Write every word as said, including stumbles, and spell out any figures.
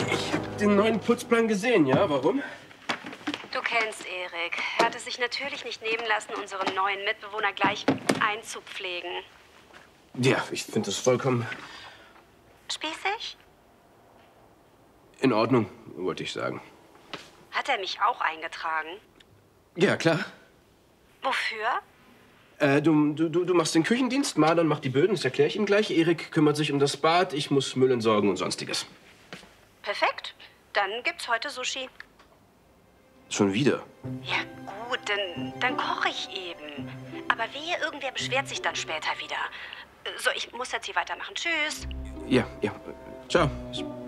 Ich habe den neuen Putzplan gesehen, ja? Warum? Du kennst Erik. Er hat es sich natürlich nicht nehmen lassen, unseren neuen Mitbewohner gleich einzupflegen. Ja, ich finde das vollkommen Spießig? in Ordnung, wollte ich sagen. Hat er mich auch eingetragen? Ja, klar. Wofür? Äh, du, du, du machst den Küchendienst, Marlon macht die Böden, das erkläre ich ihm gleich. Erik kümmert sich um das Bad, ich muss Müll entsorgen und sonstiges. Perfekt. Dann gibt's heute Sushi. Schon wieder? Ja gut, dann, dann koche ich eben. Aber wehe, irgendwer beschwert sich dann später wieder. So, ich muss jetzt hier weitermachen. Tschüss. Ja, ja. Ciao.